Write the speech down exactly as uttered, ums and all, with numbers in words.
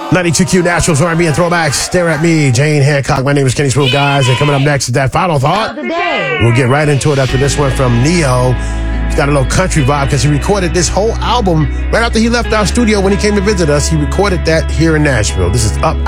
ninety-two Q Naturals, R and B and Throwbacks. Stare at me, Jane Hancock. My name is Kenny Smooth, guys. And coming up next is that final thought. Of the day. We'll get right into it after this one from Neo. He's got a little country vibe because he recorded this whole album right after he left our studio when he came to visit us. He recorded that here in Nashville. This is Up